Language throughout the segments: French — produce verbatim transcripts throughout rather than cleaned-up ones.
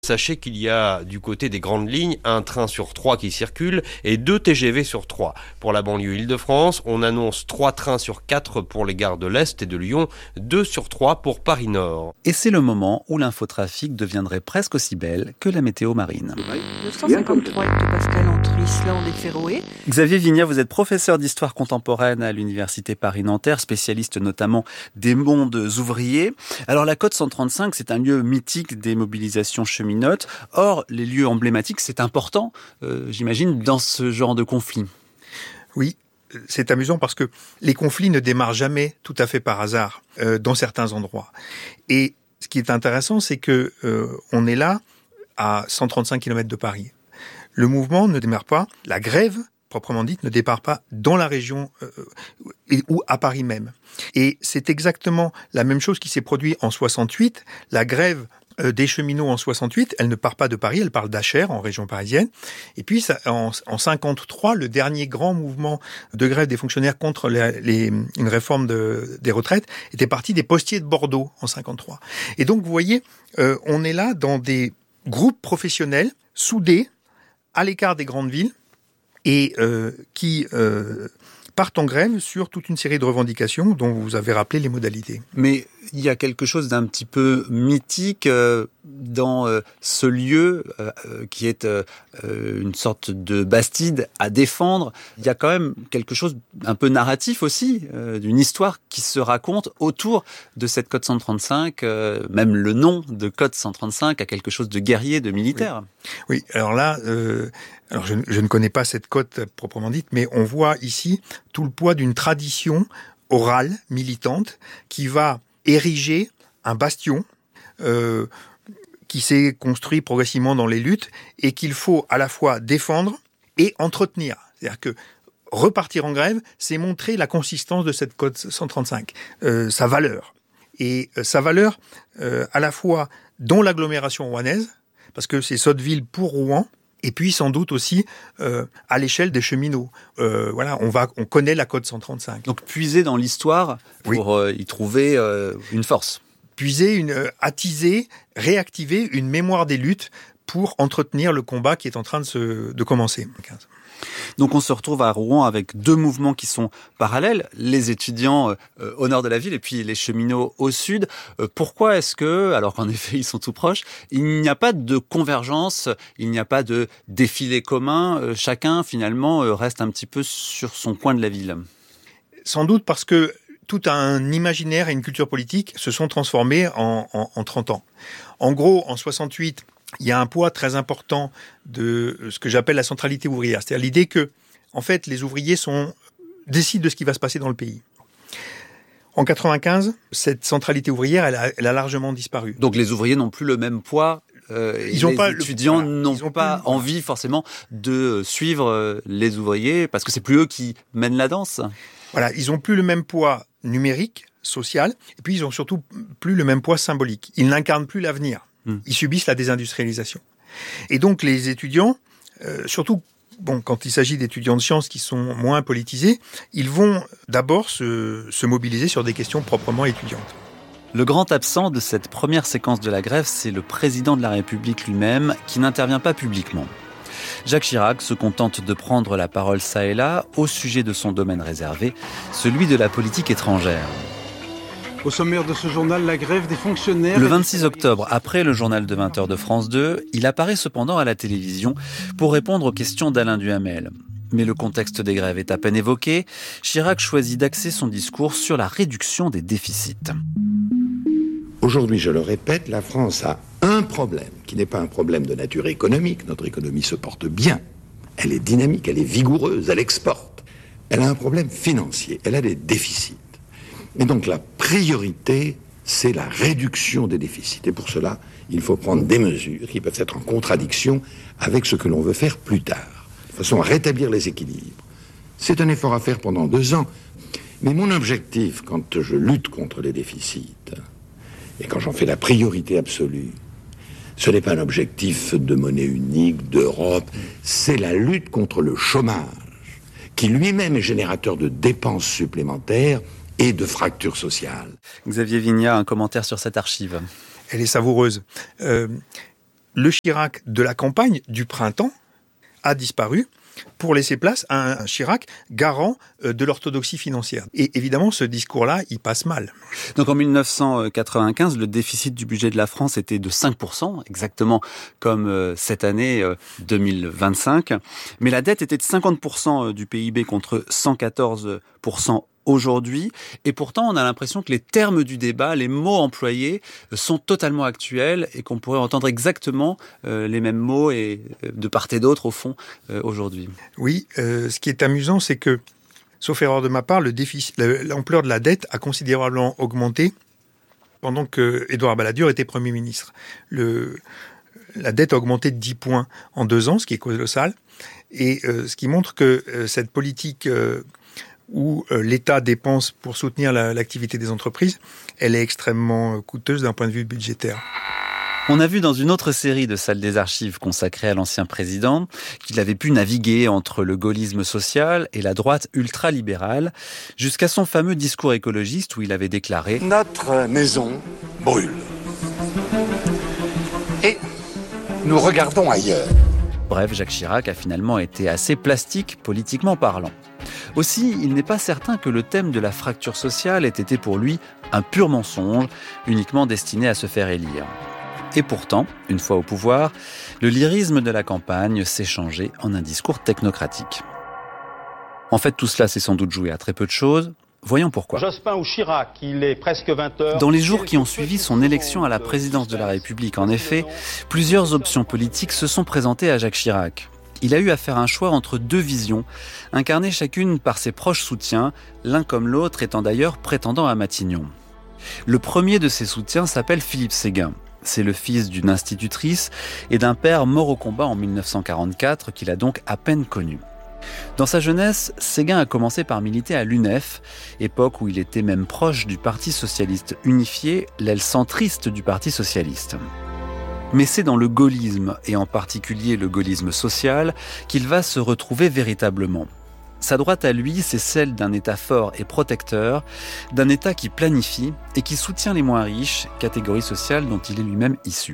sachez qu'il y a du côté des grandes lignes un train sur trois qui circule et deux T G V sur trois. Pour la banlieue Île-de-France, on annonce trois trains sur quatre pour les gares de l'Est et de Lyon, deux sur trois pour Paris-Nord. Et c'est le moment où l'infotrafic deviendrait presque aussi belle que la météo marine. neuf cent cinquante-trois hectopascales entre Islande et Féroé. Xavier Vignat, vous êtes professeur d'histoire contemporaine à l'université Paris-Nanterre, spécialiste notamment des mondes ouvriers. Alors la côte cent trente-cinq, c'est un lieu mythique des mobilisations cheminotes. Or, les lieux emblématiques, c'est important, euh, j'imagine, dans ce genre de conflit. Oui, c'est amusant parce que les conflits ne démarrent jamais tout à fait par hasard euh, dans certains endroits. Et ce qui est intéressant, c'est que euh, on est là à cent trente-cinq kilomètres de Paris. Le mouvement ne démarre pas, la grève proprement dite, ne démarre pas dans la région euh, ou à Paris même. Et c'est exactement la même chose qui s'est produite en soixante-huit. La grève euh, des cheminots en soixante-huit, elle ne part pas de Paris, elle part d'Achères, en région parisienne. Et puis, ça, en, en cinquante-trois, le dernier grand mouvement de grève des fonctionnaires contre les, les, une réforme de, des retraites était parti des postiers de Bordeaux en cinquante-trois. Et donc, vous voyez, euh, on est là dans des groupes professionnels soudés, à l'écart des grandes villes, et euh, qui euh, partent en grève sur toute une série de revendications dont vous avez rappelé les modalités. Mais il y a quelque chose d'un petit peu mythique euh, dans euh, ce lieu euh, qui est euh, une sorte de bastide à défendre. Il y a quand même quelque chose un peu narratif aussi, euh, d'une histoire qui se raconte autour de cette côte cent trente-cinq. Euh, même le nom de côte cent trente-cinq a quelque chose de guerrier, de militaire. Oui, oui. Alors là, euh, alors je, je ne connais pas cette côte proprement dite, mais on voit ici tout le poids d'une tradition orale, militante, qui va ériger un bastion euh, qui s'est construit progressivement dans les luttes et qu'il faut à la fois défendre et entretenir. C'est-à-dire que repartir en grève, c'est montrer la consistance de cette côte cent trente-cinq, euh, sa valeur. Et euh, sa valeur euh, à la fois dans l'agglomération rouennaise, parce que c'est Sotteville pour Rouen, et puis sans doute aussi euh, à l'échelle des cheminots. Euh, voilà, on va, on connaît la côte cent trente-cinq. Donc puiser dans l'histoire pour oui. euh, y trouver euh, une force. Puiser, une, euh, attiser, réactiver une mémoire des luttes pour entretenir le combat qui est en train de, se, de commencer. Donc on se retrouve à Rouen avec deux mouvements qui sont parallèles, les étudiants euh, au nord de la ville et puis les cheminots au sud. Euh, pourquoi est-ce que, alors qu'en effet ils sont tout proches, il n'y a pas de convergence, il n'y a pas de défilé commun, euh, chacun finalement euh, reste un petit peu sur son coin de la ville? Sans doute parce que tout un imaginaire et une culture politique se sont transformés en, en, en trente ans. En gros, en soixante-huit, il y a un poids très important de ce que j'appelle la centralité ouvrière. C'est-à-dire l'idée que, en fait, les ouvriers sont, décident de ce qui va se passer dans le pays. En quatre-vingt-quinze, cette centralité ouvrière, elle a, elle a largement disparu. Donc les ouvriers n'ont plus le même poids. Euh, ils ont les pas étudiants le, voilà, n'ont ont pas plus, envie forcément de suivre les ouvriers parce que c'est plus eux qui mènent la danse. Voilà, ils ont plus le même poids numérique, social, et puis ils ont surtout plus le même poids symbolique. Ils n'incarnent plus l'avenir. Ils subissent la désindustrialisation. Et donc les étudiants, euh, surtout bon, quand il s'agit d'étudiants de sciences qui sont moins politisés, ils vont d'abord se, se mobiliser sur des questions proprement étudiantes. Le grand absent de cette première séquence de la grève, c'est le président de la République lui-même, qui n'intervient pas publiquement. Jacques Chirac se contente de prendre la parole ça et là au sujet de son domaine réservé, celui de la politique étrangère. Au sommaire de ce journal, la grève des fonctionnaires... Le vingt-six octobre, après le journal de vingt heures de France deux, il apparaît cependant à la télévision pour répondre aux questions d'Alain Duhamel. Mais le contexte des grèves est à peine évoqué. Chirac choisit d'axer son discours sur la réduction des déficits. Aujourd'hui, je le répète, la France a un problème, qui n'est pas un problème de nature économique. Notre économie se porte bien. Elle est dynamique, elle est vigoureuse, elle exporte. Elle a un problème financier, elle a des déficits. Et donc la priorité, c'est la réduction des déficits. Et pour cela, il faut prendre des mesures qui peuvent être en contradiction avec ce que l'on veut faire plus tard, de façon à rétablir les équilibres. C'est un effort à faire pendant deux ans. Mais mon objectif, quand je lutte contre les déficits, et quand j'en fais la priorité absolue, ce n'est pas un objectif de monnaie unique, d'Europe, c'est la lutte contre le chômage, qui lui-même est générateur de dépenses supplémentaires et de fractures sociales. Xavier Vignat, un commentaire sur cette archive. Elle est savoureuse. Euh, le Chirac de la campagne du printemps a disparu pour laisser place à un Chirac garant de l'orthodoxie financière. Et évidemment, ce discours-là, il passe mal. Donc en mille neuf cent quatre-vingt-quinze, le déficit du budget de la France était de cinq pour cent, exactement comme cette année deux mille vingt-cinq. Mais la dette était de cinquante pour cent du P I B contre cent quatorze pour cent aujourd'hui. Et pourtant, on a l'impression que les termes du débat, les mots employés sont totalement actuels et qu'on pourrait entendre exactement euh, les mêmes mots et euh, de part et d'autre, au fond, euh, aujourd'hui. Oui, euh, ce qui est amusant, c'est que, sauf erreur de ma part, le déficit, l'ampleur de la dette a considérablement augmenté pendant que Édouard Balladur était Premier ministre. Le, la dette a augmenté de dix points en deux ans, ce qui est colossal. Et euh, ce qui montre que euh, cette politique... Euh, où l'État dépense pour soutenir la, l'activité des entreprises, elle est extrêmement coûteuse d'un point de vue budgétaire. On a vu dans une autre série de salles des archives consacrée à l'ancien président qu'il avait pu naviguer entre le gaullisme social et la droite ultralibérale, jusqu'à son fameux discours écologiste où il avait déclaré « Notre maison brûle. Et nous regardons ailleurs. » Bref, Jacques Chirac a finalement été assez plastique politiquement parlant. Aussi, il n'est pas certain que le thème de la fracture sociale ait été pour lui un pur mensonge, uniquement destiné à se faire élire. Et pourtant, une fois au pouvoir, le lyrisme de la campagne s'est changé en un discours technocratique. En fait, tout cela s'est sans doute joué à très peu de choses. Voyons pourquoi. Jospin ou Chirac, il est presque vingt heures. Dans les jours qui ont suivi son élection à la présidence de la République, en effet, plusieurs options politiques se sont présentées à Jacques Chirac. Il a eu à faire un choix entre deux visions, incarnées chacune par ses proches soutiens, l'un comme l'autre étant d'ailleurs prétendant à Matignon. Le premier de ses soutiens s'appelle Philippe Séguin. C'est le fils d'une institutrice et d'un père mort au combat en mille neuf cent quarante-quatre qu'il a donc à peine connu. Dans sa jeunesse, Séguin a commencé par militer à l'U N E F, époque où il était même proche du Parti socialiste unifié, l'aile centriste du Parti socialiste. Mais c'est dans le gaullisme, et en particulier le gaullisme social, qu'il va se retrouver véritablement. Sa droite à lui, c'est celle d'un État fort et protecteur, d'un État qui planifie et qui soutient les moins riches, catégorie sociale dont il est lui-même issu.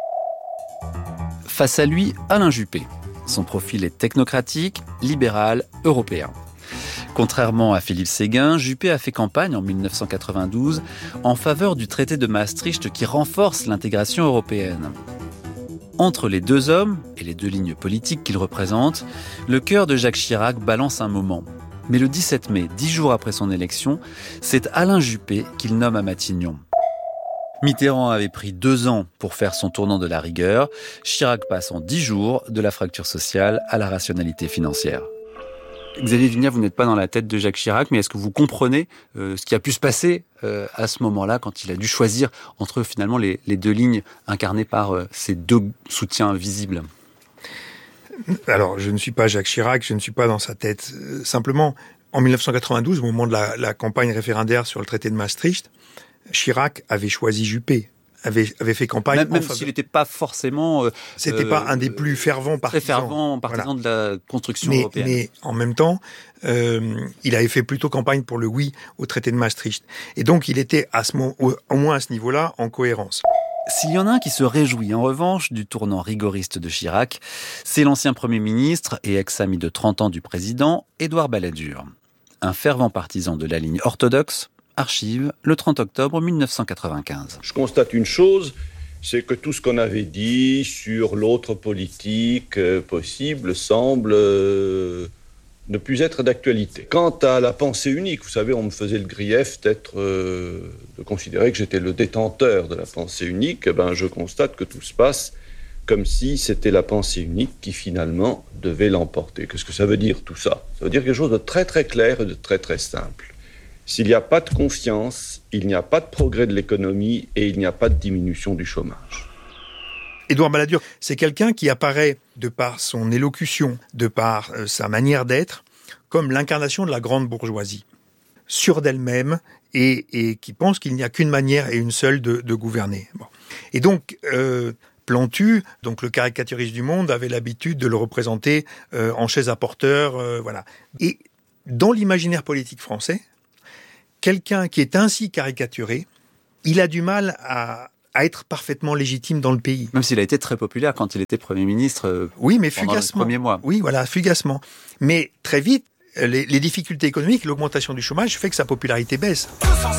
Face à lui, Alain Juppé. Son profil est technocratique, libéral, européen. Contrairement à Philippe Séguin, Juppé a fait campagne en mille neuf cent quatre-vingt-douze en faveur du traité de Maastricht qui renforce l'intégration européenne. Entre les deux hommes et les deux lignes politiques qu'ils représentent, le cœur de Jacques Chirac balance un moment. Mais le dix-sept mai, dix jours après son élection, c'est Alain Juppé qu'il nomme à Matignon. Mitterrand avait pris deux ans pour faire son tournant de la rigueur. Chirac passe en dix jours de la fracture sociale à la rationalité financière. Xavier Vignat, vous n'êtes pas dans la tête de Jacques Chirac, mais est-ce que vous comprenez euh, ce qui a pu se passer euh, à ce moment-là, quand il a dû choisir entre finalement les, les deux lignes incarnées par euh, ces deux soutiens visibles ? Alors, je ne suis pas Jacques Chirac, je ne suis pas dans sa tête. Euh, simplement, en mille neuf cent quatre-vingt-douze, au moment de la, la campagne référendaire sur le traité de Maastricht, Chirac avait choisi Juppé. Avait, avait fait campagne. Même, même s'il n'était pas forcément... Euh, C'était euh, pas un des plus fervents partisans. Très fervent partisan voilà. de la construction mais, européenne. Mais en même temps, euh, il avait fait plutôt campagne pour le oui au traité de Maastricht. Et donc, il était à ce moment, au, au moins à ce niveau-là, en cohérence. S'il y en a un qui se réjouit en revanche du tournant rigoriste de Chirac, c'est l'ancien Premier ministre et ex-ami de trente ans du président, Édouard Balladur. Un fervent partisan de la ligne orthodoxe, Archives, le trente octobre mille neuf cent quatre-vingt-quinze. Je constate une chose, c'est que tout ce qu'on avait dit sur l'autre politique euh, possible semble euh, ne plus être d'actualité. Quant à la pensée unique, vous savez, on me faisait le grief d'être, euh, de considérer que j'étais le détenteur de la pensée unique. Eh ben, je constate que tout se passe comme si c'était la pensée unique qui finalement devait l'emporter. Qu'est-ce que ça veut dire tout ça ? Ça veut dire quelque chose de très très clair et de très très simple. S'il n'y a pas de confiance, il n'y a pas de progrès de l'économie et il n'y a pas de diminution du chômage. Édouard Balladur, c'est quelqu'un qui apparaît, de par son élocution, de par euh, sa manière d'être, comme l'incarnation de la grande bourgeoisie, sûre d'elle-même et, et qui pense qu'il n'y a qu'une manière et une seule de, de gouverner. Bon. Et donc, euh, Plantu, donc le caricaturiste du Monde, avait l'habitude de le représenter euh, en chaise à porteur, euh, voilà. Et dans l'imaginaire politique français, quelqu'un qui est ainsi caricaturé, il a du mal à, à être parfaitement légitime dans le pays. Même s'il a été très populaire quand il était Premier ministre. Euh, oui, mais pendant fugacement. les premiers mois. Oui, voilà, fugacement. Mais très vite, les, les difficultés économiques, l'augmentation du chômage fait que sa popularité baisse.